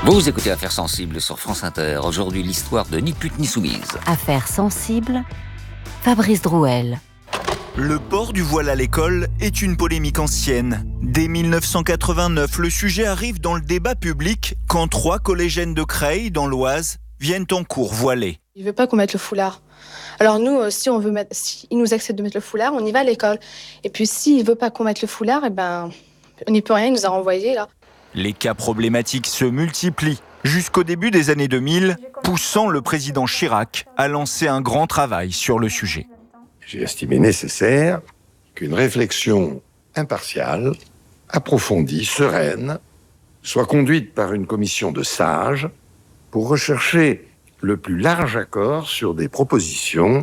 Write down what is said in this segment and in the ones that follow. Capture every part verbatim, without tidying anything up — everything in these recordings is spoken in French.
Vous écoutez Affaires sensibles sur France Inter. Aujourd'hui, l'histoire de Ni pute ni soumise. Affaires sensibles, Fabrice Drouel. Le port du voile à l'école est une polémique ancienne. Dès mille neuf cent quatre-vingt-neuf, le sujet arrive dans le débat public quand trois collégiennes de Creil, dans l'Oise, viennent en cours voilées. Il veut pas qu'on mette le foulard. Alors nous, si on veut mettre, si il nous accepte de mettre le foulard, on y va à l'école. Et puis s'il veut pas qu'on mette le foulard, eh ben, on n'y peut rien, il nous a renvoyés là. Les cas problématiques se multiplient jusqu'au début des années deux mille, poussant le président Chirac à lancer un grand travail sur le sujet. J'ai estimé nécessaire qu'une réflexion impartiale, approfondie, sereine, soit conduite par une commission de sages pour rechercher le plus large accord sur des propositions.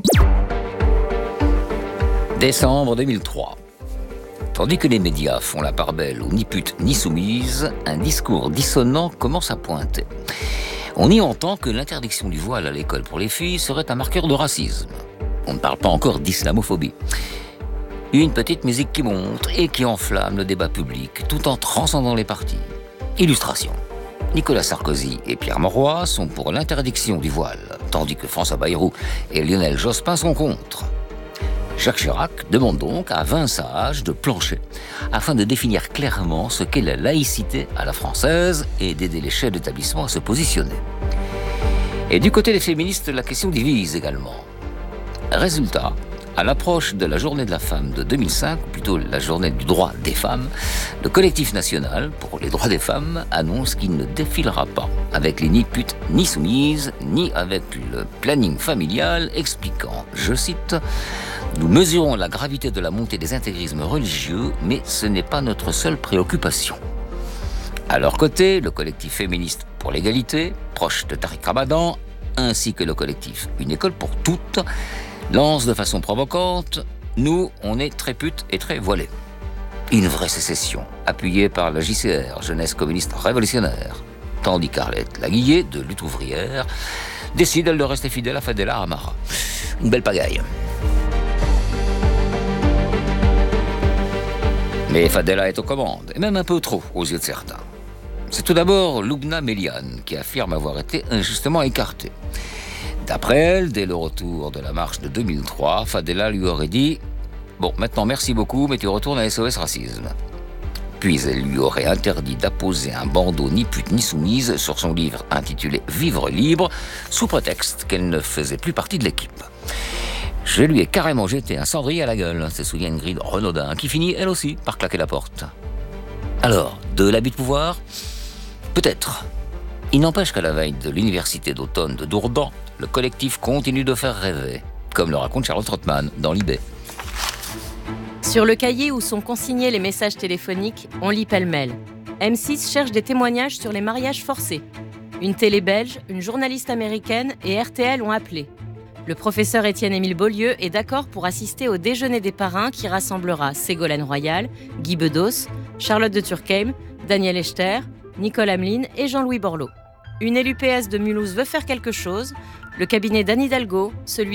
Décembre deux mille trois. Tandis que les médias font la part belle aux ni pute ni soumise, un discours dissonant commence à pointer. On y entend que l'interdiction du voile à l'école pour les filles serait un marqueur de racisme. On ne parle pas encore d'islamophobie. Une petite musique qui monte et qui enflamme le débat public, tout en transcendant les partis. Illustration. Nicolas Sarkozy et Pierre Mauroy sont pour l'interdiction du voile, tandis que François Bayrou et Lionel Jospin sont contre. Jacques Chirac demande donc à vingt sages de plancher afin de définir clairement ce qu'est la laïcité à la française et d'aider les chefs d'établissement à se positionner. Et du côté des féministes, la question divise également. Résultat, à l'approche de la journée de la femme de deux mille cinq, ou plutôt la journée du droit des femmes, le collectif national pour les droits des femmes annonce qu'il ne défilera pas avec les ni putes ni soumises, ni avec le planning familial, expliquant, je cite, « Nous mesurons la gravité de la montée des intégrismes religieux, mais ce n'est pas notre seule préoccupation. » À leur côté, le collectif féministe pour l'égalité, proche de Tariq Ramadan, ainsi que le collectif Une école pour toutes, lance de façon provocante « Nous, on est très putes et très voilés ». Une vraie sécession, appuyée par la J C R, Jeunesse communiste révolutionnaire, tandis qu'Arlette Laguillet, de Lutte ouvrière, décide elle de rester fidèle à Fadela Amara. Une belle pagaille. Mais Fadela est aux commandes, et même un peu trop aux yeux de certains. C'est tout d'abord Loubna Méliane qui affirme avoir été injustement écartée. D'après elle, dès le retour de la marche de deux mille trois, Fadela lui aurait dit « Bon, maintenant merci beaucoup, mais tu retournes à S O S Racisme ». Puis elle lui aurait interdit d'apposer un bandeau ni pute ni soumise sur son livre intitulé « Vivre libre », sous prétexte qu'elle ne faisait plus partie de l'équipe. Je lui ai carrément jeté un cendrier à la gueule, se souvient Ingrid Renaudin, qui finit elle aussi par claquer la porte. Alors, de l'abus de pouvoir ? Peut-être. Il n'empêche qu'à la veille de l'université d'automne de Dourdan, le collectif continue de faire rêver, comme le raconte Charlotte Rothman dans Libé. Sur le cahier où sont consignés les messages téléphoniques, on lit pêle-mêle. M six cherche des témoignages sur les mariages forcés. Une télé belge, une journaliste américaine et R T L ont appelé. Le professeur Étienne-Émile Beaulieu est d'accord pour assister au déjeuner des parrains qui rassemblera Ségolène Royal, Guy Bedos, Charlotte de Turckheim, Daniel Echter, Nicole Hamelin et Jean-Louis Borloo. Une élue P S de Mulhouse veut faire quelque chose. Le cabinet d'Anne Hidalgo, celui